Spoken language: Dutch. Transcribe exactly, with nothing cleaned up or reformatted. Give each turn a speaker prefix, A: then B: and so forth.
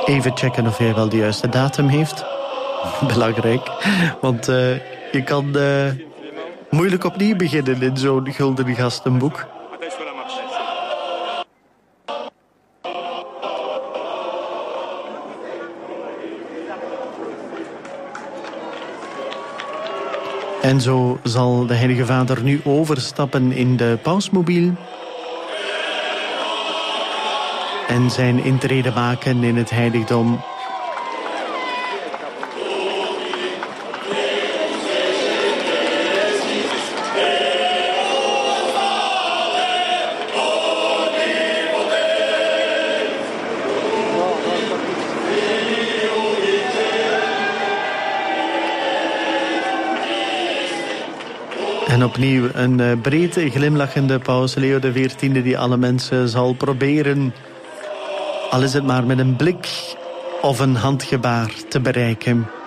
A: Even checken of hij wel de juiste datum heeft. Belangrijk, want uh, je kan uh, moeilijk opnieuw beginnen in zo'n gulden gastenboek. En zo zal de Heilige Vader nu overstappen in de pausmobiel en zijn intrede maken in het heiligdom. En opnieuw een uh, breed glimlachende paus Leo de veertiende die alle mensen zal proberen, al is het maar met een blik of een handgebaar, te bereiken.